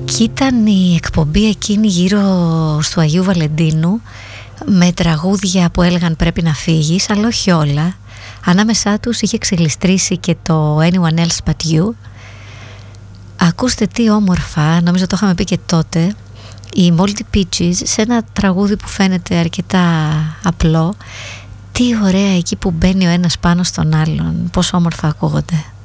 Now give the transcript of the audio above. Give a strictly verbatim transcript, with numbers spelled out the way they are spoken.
Και ήταν η εκπομπή εκείνη γύρω του Αγίου Βαλεντίνου, με τραγούδια που έλεγαν πρέπει να φύγεις, αλλά όχι όλα. Ανάμεσά τους είχε ξελιστρήσει και το Anyone Else But You. Ακούστε τι όμορφα, νομίζω το είχαμε πει και τότε, οι Moldy Peaches σε ένα τραγούδι που φαίνεται αρκετά απλό. Τι ωραία εκεί που μπαίνει ο ένας πάνω στον άλλον, πόσο όμορφα ακούγονται.